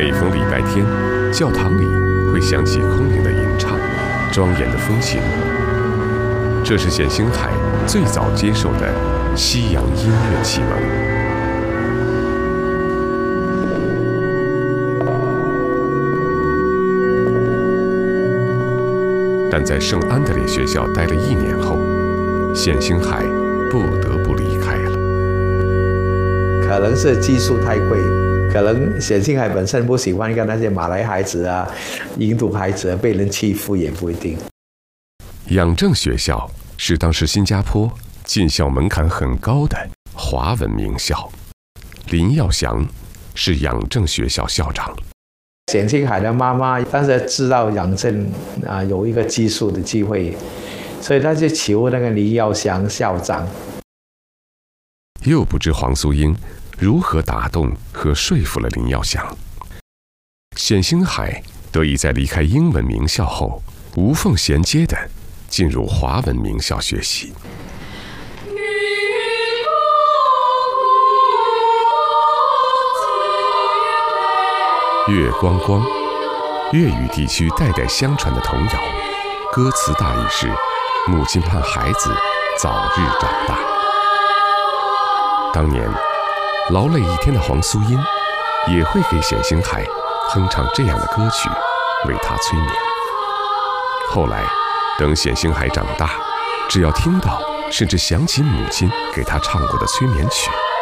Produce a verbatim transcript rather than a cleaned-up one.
每逢礼拜天，教堂里会响起空灵的吟唱，庄严的风行。这是冼星海最早接受的西洋音乐启蒙。但在圣安德烈学校待了一年后，冼星海不得不离开了。 可能是技术太贵，可能冼星海本身不喜欢跟那些马来孩子啊、印度孩子、啊、被人欺负，也不一定。 仰正学校是当时新加坡进校门槛很高的华文名校，林耀祥是仰正学校校长。 冼星海的妈妈当时知道仰正啊有一个寄宿的机会，所以他就求那个林耀祥校长。 又不知黄素英如何打动和说服了林耀祥，冼星海得以在离开英文名校后，无缝衔接地进入华文名校学习。月光光，粤语地区代代相传的童谣，歌词大意是：母亲盼孩子早日长大。当年劳累一天的黄素英也会给冼星海哼唱这样的歌曲，为他催眠。后来等冼星海长大，只要听到甚至想起母亲给他唱过的催眠曲，